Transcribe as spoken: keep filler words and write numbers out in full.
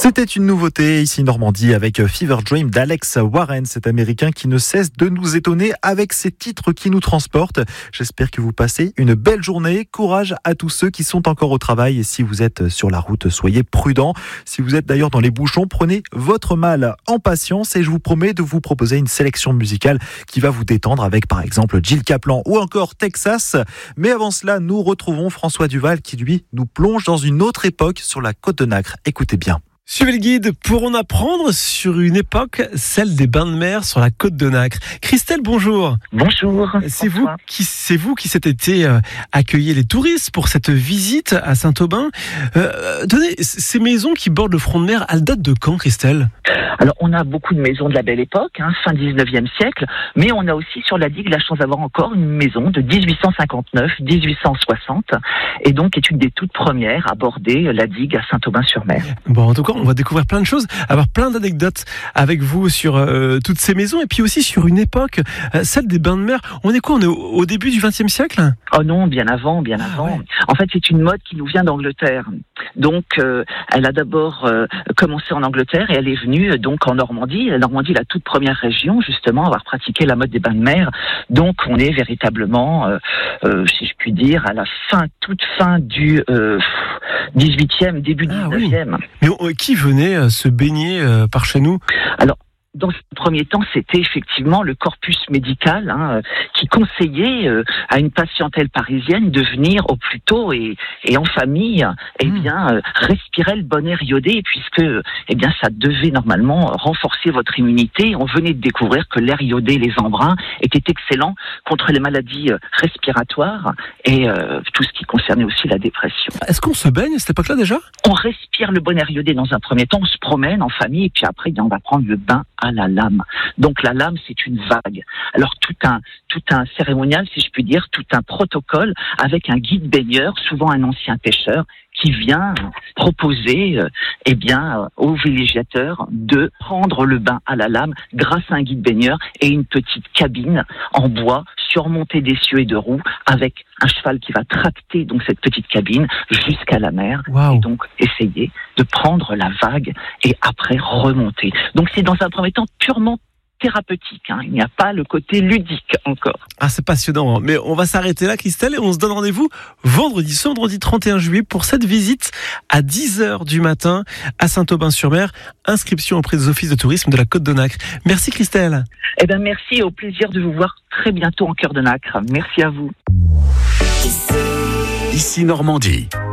C'était une nouveauté ici Normandie avec Fever Dream d'Alex Warren, cet Américain qui ne cesse de nous étonner avec ses titres qui nous transportent. J'espère que vous passez une belle journée. Courage à tous ceux qui sont encore au travail et si vous êtes sur la route, soyez prudents. Si vous êtes d'ailleurs dans les bouchons, prenez votre mal en patience et je vous promets de vous proposer une sélection musicale qui va vous détendre avec par exemple Jill Kaplan ou encore Texas. Mais avant cela, nous retrouvons François Duval qui lui nous plonge dans une autre époque sur la Côte de Nacre. Écoutez bien. Suivez le guide pour en apprendre sur une époque, celle des bains de mer sur la Côte de Nacre. Christelle, bonjour. Bonjour. C'est vous qui, c'est vous qui cet été euh, accueillez les touristes pour cette visite à Saint-Aubin. Euh, tenez, ces maisons qui bordent le front de mer, elles datent de quand, Christelle ? Alors, on a beaucoup de maisons de la belle époque, hein, fin dix-neuvième siècle, mais on a aussi sur la digue la chance d'avoir encore une maison de dix-huit cent cinquante-neuf dix-huit cent soixante, et donc est une des toutes premières à border la digue à Saint-Aubin-sur-Mer. Bon, en tout cas, on va découvrir plein de choses, avoir plein d'anecdotes avec vous sur euh, toutes ces maisons, et puis aussi sur une époque, euh, celle des bains de mer. On est quoi ? On est au, au début du vingtième siècle ? Oh non, bien avant, bien ah, avant. Ouais. En fait, c'est une mode qui nous vient d'Angleterre. Donc, euh, elle a d'abord euh, commencé en Angleterre et elle est venue euh, donc en Normandie. La Normandie est la toute première région, justement, à avoir pratiqué la mode des bains de mer. Donc, on est véritablement, euh, euh, si je puis dire, à la fin, toute fin du euh, dix-huitième, début Ah, dix-neuvième. Oui. Mais on, qui venait euh, se baigner euh, par chez nous ? Alors, dans ce premier temps, c'était effectivement le corpus médical hein, qui conseillait euh, à une patientèle parisienne de venir au plus tôt et, et en famille, eh bien, euh, respirer le bon air iodé, puisque eh bien, ça devait normalement renforcer votre immunité. On venait de découvrir que l'air iodé, les embruns, étaient excellents contre les maladies respiratoires et euh, tout ce qui concernait aussi la dépression. Est-ce qu'on se baigne à cette époque-là déjà ? On respire le bon air iodé dans un premier temps, on se promène en famille et puis après, on va prendre le bain à la lame. Donc la lame, c'est une vague. Alors tout un tout un cérémonial, si je puis dire, tout un protocole avec un guide baigneur, souvent un ancien pêcheur, qui vient proposer euh, eh bien euh, aux villégiateurs de prendre le bain à la lame grâce à un guide baigneur et une petite cabine en bois surmontée d'essieux et de roues avec un cheval qui va tracter donc cette petite cabine jusqu'à la mer. Wow. Et donc essayer de prendre la vague et après remonter. Donc c'est dans un premier temps purement thérapeutique, hein. Il n'y a pas le côté ludique encore. Ah, c'est passionnant, mais on va s'arrêter là, Christelle, et on se donne rendez-vous vendredi, ce vendredi trente et un juillet, pour cette visite à dix heures du matin à Saint-Aubin-sur-Mer. Inscription auprès des offices de tourisme de la Côte de Nacre. Merci Christelle. Eh bien merci et au plaisir de vous voir très bientôt en cœur de Nacre. Merci à vous. Ici Normandie.